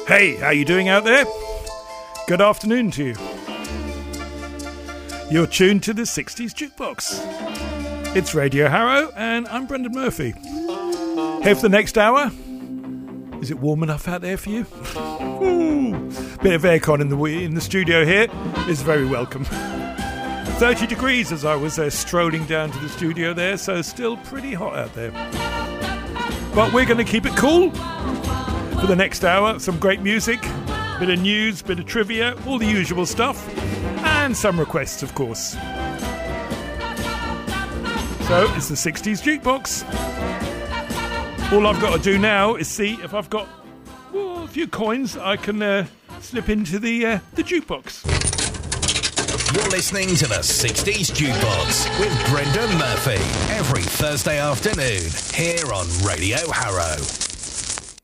Hey, how you doing out there? Good afternoon to you. You're tuned to the 60s Jukebox. It's Radio Harrow, and I'm Brendan Murphy. Here for the next hour. Is it warm enough out there for you? Ooh, bit of aircon in the studio here is very welcome. 30 degrees as I was strolling down to the studio there, so still pretty hot out there. But we're going to keep it cool for the next hour. Some great music, bit of news, bit of trivia, all the usual stuff, and some requests, of course. So it's the 60s Jukebox. All I've got to do now is see if I've got a few coins I can slip into the jukebox. You're listening to the 60s Jukebox with Brendan Murphy every Thursday afternoon here on Radio Harrow.